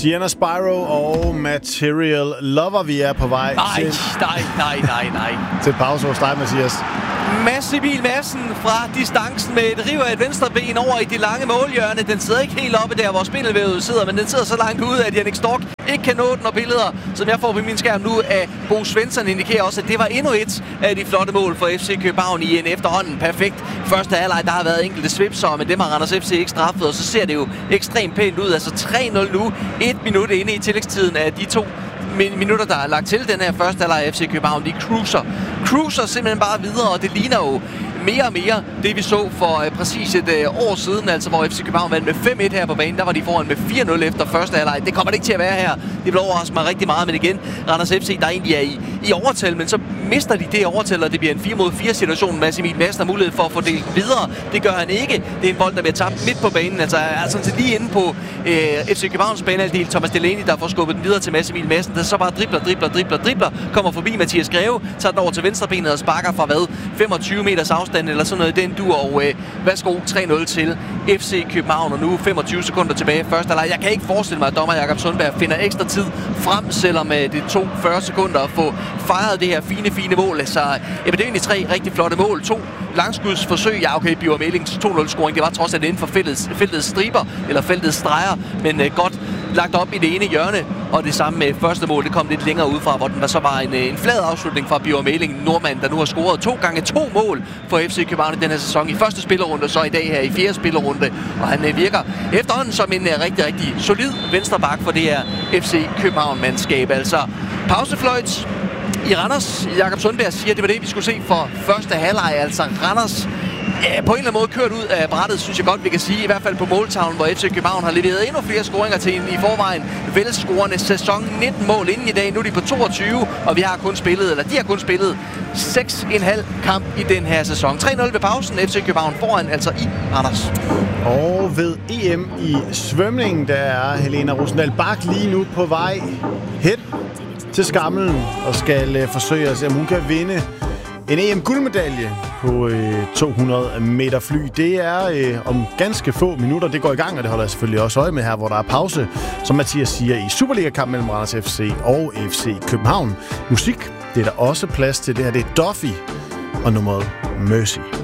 Sienna Spyro og Material Lover. Vi er på vej Nej. til pause hos dig, Mathias. Mads Emil Madsen fra distancen med et river af et venstre ben over i det lange målhjørne. Den sidder ikke helt oppe der, hvor spindelvævet sidder, men den sidder så langt ude, at Jannik Stork ikke kan nå den. Og billeder, som jeg får på min skærm nu af Bo Svensson, indikerer også, at det var endnu et af de flotte mål for FC København i en efterhånden perfekt første halvleg. Der har været enkelte svipser, men dem har Randers FC ikke straffet, og så ser det jo ekstremt pænt ud. Altså 3-0 nu, 1 minut inde i tillægstiden af de 2 minutter, der er lagt til den her første halvleg af FC København. De cruiser simpelthen bare videre, og det ligner jo mere og mere det, vi så for præcis et år siden, altså hvor FC København vandt med 5-1 her på banen. Der var de foran med 4-0 efter første halvleg. Det kommer det ikke til at være her. Det vil overraske mig rigtig meget, men igen, Randers FC, der egentlig er i overtal, men så mister de det overtal, og det bliver en 4-mod-4 situation. Mads Emil Madsen har mulighed for at få delt videre. Det gør han ikke. Det er en bold, der bliver tabt midt på banen, altså lige inde på FC Københavns banehalvdel. Thomas Delaney, der får skubbet den videre til Mads Emil Madsen, der så bare dribler, kommer forbi Mathias Greve, tager den over til venstrebenet og sparker fra 25 meters afstand eller sådan noget i den dur, og værsgo 3-0 til FC København, og nu 25 sekunder tilbage første halvleg. Jeg kan ikke forestille mig, at dommer Jakob Sundberg finder ekstra tid frem, selvom det tog 40 sekunder at få fejret det her fine mål. Altså, det er egentlig 3 rigtig flotte mål. 2 langskudsforsøg. Ja, okay, Biver Mellings 2-0-scoring. Det var trods alt inden for feltets striber, eller feltets streger, men godt lagt op i det ene hjørne, og det samme med første mål, det kom lidt længere udefra, hvor den var så bare en flad afslutning fra Biver Melling, nordmand, der nu har scoret 2 gange 2 mål for FC København i den her sæson. I første spillerunde, så i dag her i 4. spillerunde, og han virker efterhånden som en rigtig solid venstreback for det her FC København-mandskab. Altså, pausefløjt i Randers. Jakob Sundberg siger, at det var det, vi skulle se for første halvleg. Altså Randers på en eller anden måde kørt ud af brættet, synes jeg godt, vi kan sige. I hvert fald på måltavlen, hvor FC København har leveret endnu flere scoringer til en i forvejen velscorende sæson. 19 mål inden i dag. Nu er de på 22, og de har kun spillet 6,5 kamp i den her sæson. 3-0 ved pausen. FC København foran, altså i Randers. Og ved EM i svømning, der er Helena Rosendal Bach lige nu på vej hen til Skamlen og skal forsøge at se, om hun kan vinde en EM-guldmedalje på 200 meter fly. Det er om ganske få minutter, det går i gang, og det holder jeg selvfølgelig også øje med her, hvor der er pause, som Mathias siger, i Superliga-kamp mellem Randers FC og FC København. Musik, det er der også plads til. Det her, det er Duffy og nummeret Mercy.